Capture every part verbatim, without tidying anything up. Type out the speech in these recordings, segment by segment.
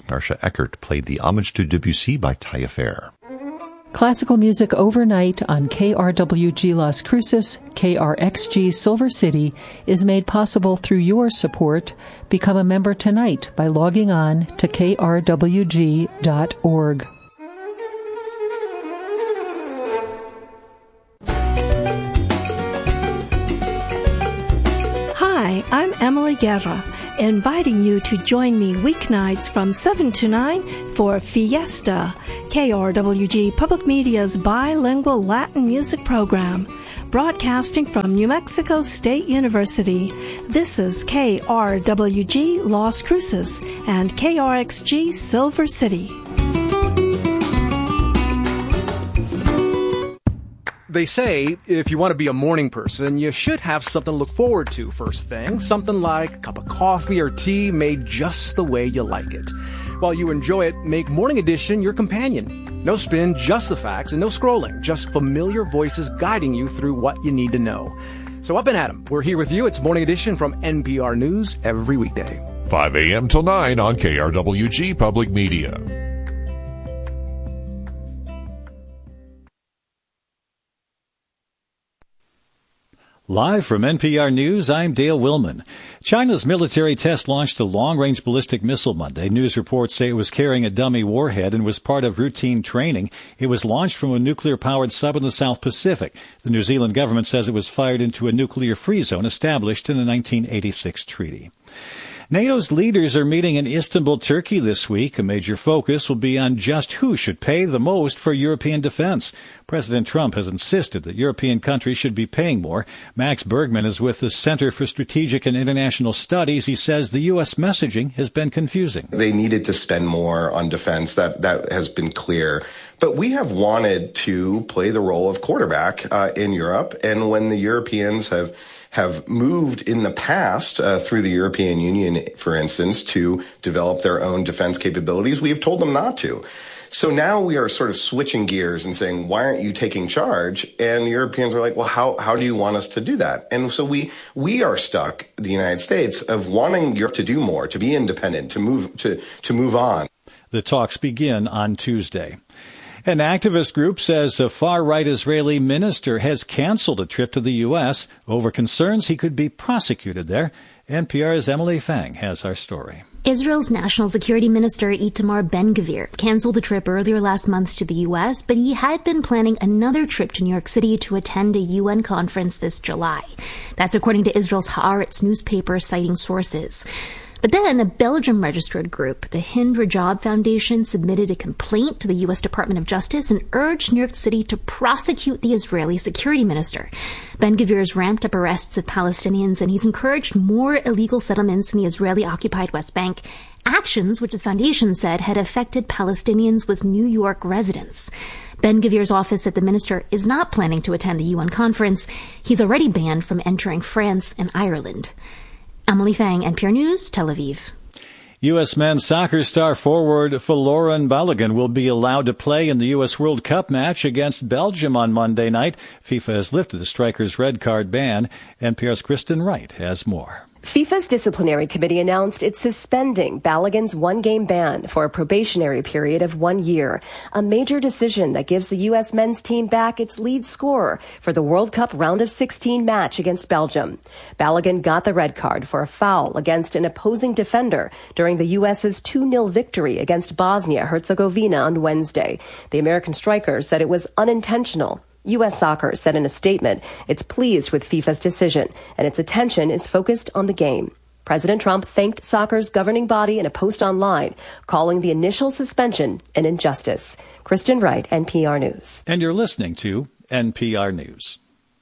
Narsha Eckert played the Homage to Debussy by Taya Fair. Classical music overnight on K R W G Las Cruces, K R X G Silver City is made possible through your support. Become a member tonight by logging on to K R W G dot org. Hi, I'm Emily Guerra, inviting you to join me weeknights from seven to nine for Fiesta, K R W G Public Media's bilingual Latin music program, broadcasting from New Mexico State University. This is K R W G Las Cruces and K R X G Silver City. They say if you want to be a morning person, you should have something to look forward to first thing. Something like a cup of coffee or tea made just the way you like it. While you enjoy it, make Morning Edition your companion. No spin, just the facts, and no scrolling. Just familiar voices guiding you through what you need to know. So up and at 'em. We're here with you. It's Morning Edition from N P R News every weekday. five a.m. till nine on K R W G Public Media. Live from N P R News, I'm Dale Willman. China's military test launched a long-range ballistic missile Monday. News reports say it was carrying a dummy warhead and was part of routine training. It was launched from a nuclear-powered sub in the South Pacific. The New Zealand government says it was fired into a nuclear-free zone established in the nineteen eighty-six treaty. NATO's leaders are meeting in Istanbul, Turkey this week. A major focus will be on just who should pay the most for European defense. President Trump has insisted that European countries should be paying more. Max Bergman is with the Center for Strategic and International Studies. He says the U S messaging has been confusing. They needed to spend more on defense. That that has been clear. But we have wanted to play the role of quarterback uh, in Europe. And when the Europeans have have moved in the past uh, through the European Union, for instance, to develop their own defense capabilities, we have told them not to. So now we are sort of switching gears and saying, why aren't you taking charge? And the Europeans are like, well, how how do you want us to do that? And so we we are stuck, the United States, of wanting Europe to do more, to be independent, to move to to move on. The talks begin on Tuesday. An activist group says a far-right Israeli minister has canceled a trip to the U S over concerns he could be prosecuted there. N P R's Emily Fang has our story. Israel's National Security Minister Itamar Ben-Gvir canceled a trip earlier last month to the U S, but he had been planning another trip to New York City to attend a U N conference this July. That's according to Israel's Haaretz newspaper, citing sources. But then a Belgium-registered group, the Hind Rajab Foundation, submitted a complaint to the U S Department of Justice and urged New York City to prosecute the Israeli security minister. Ben-Gvir has ramped up arrests of Palestinians, and he's encouraged more illegal settlements in the Israeli-occupied West Bank, actions which his foundation said had affected Palestinians with New York residents. Ben-Gvir's office at the minister is not planning to attend the U N conference. He's already banned from entering France and Ireland. Emily Fang, N P R News, Tel Aviv. U S men's soccer star forward Folarin Balogun will be allowed to play in the U S World Cup match against Belgium on Monday night. FIFA has lifted the striker's red card ban. N P R's Kristen Wright has more. FIFA's disciplinary committee announced it's suspending Balogun's one-game ban for a probationary period of one year, a major decision that gives the U S men's team back its lead scorer for the World Cup round of sixteen match against Belgium. Balogun got the red card for a foul against an opposing defender during the U S's two nil victory against Bosnia-Herzegovina on Wednesday. The American striker said it was unintentional. U S Soccer said in a statement it's pleased with FIFA's decision and its attention is focused on the game. President Trump thanked soccer's governing body in a post online, calling the initial suspension an injustice. Kristen Wright, N P R News. And you're listening to N P R News.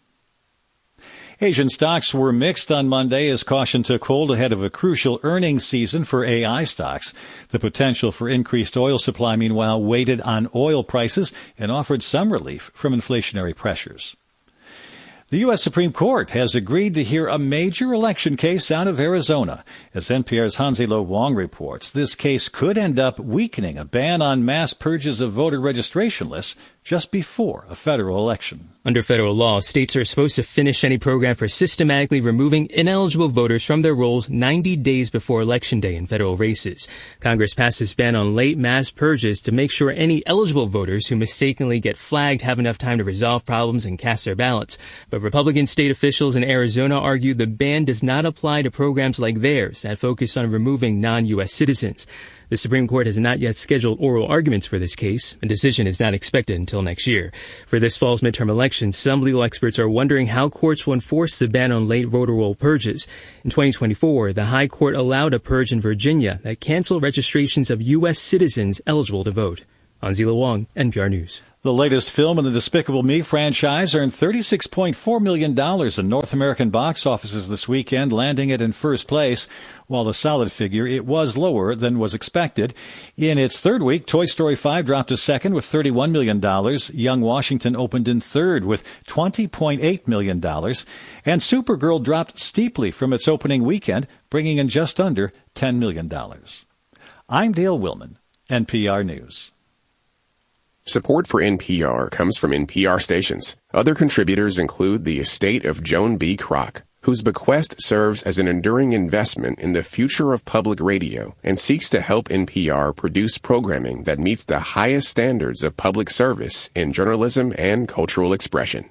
Asian stocks were mixed on Monday as caution took hold ahead of a crucial earnings season for A I stocks. The potential for increased oil supply, meanwhile, weighted on oil prices and offered some relief from inflationary pressures. The U S Supreme Court has agreed to hear a major election case out of Arizona. As N P R's Hansilo Wong reports, this case could end up weakening a ban on mass purges of voter registration lists just before a federal election. Under federal law, states are supposed to finish any program for systematically removing ineligible voters from their rolls ninety days before Election Day in federal races. Congress passed this ban on late mass purges to make sure any eligible voters who mistakenly get flagged have enough time to resolve problems and cast their ballots. But Republican state officials in Arizona argue the ban does not apply to programs like theirs that focus on removing non-U S citizens. The Supreme Court has not yet scheduled oral arguments for this case. A decision is not expected until next year. For this fall's midterm election, some legal experts are wondering how courts will enforce the ban on late voter roll purges. In twenty twenty-four, the High Court allowed a purge in Virginia that canceled registrations of U S citizens eligible to vote. Anzila Wong, N P R News. The latest film in the Despicable Me franchise earned thirty-six point four million dollars in North American box offices this weekend, landing it in first place. While a solid figure, it was lower than was expected. In its third week, Toy Story five dropped to second with thirty-one million dollars. Young Washington opened in third with twenty point eight million dollars. And Supergirl dropped steeply from its opening weekend, bringing in just under ten million dollars. I'm Dale Willman, N P R News. Support for N P R comes from N P R stations. Other contributors include the estate of Joan B. Kroc, whose bequest serves as an enduring investment in the future of public radio and seeks to help N P R produce programming that meets the highest standards of public service in journalism and cultural expression.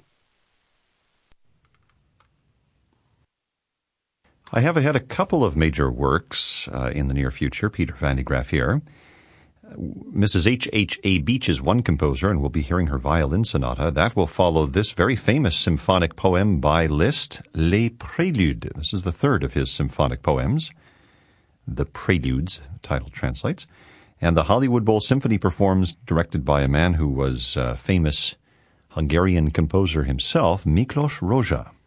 I have ahead a couple of major works uh, in the near future. Peter Van de Graaff here. Missus H H A Beach is one composer, and we'll be hearing her violin sonata. That will follow this very famous symphonic poem by Liszt, Les Préludes. This is the third of his symphonic poems. The Preludes, the title translates. And the Hollywood Bowl Symphony performs, directed by a man who was a famous Hungarian composer himself, Miklos Rozsa.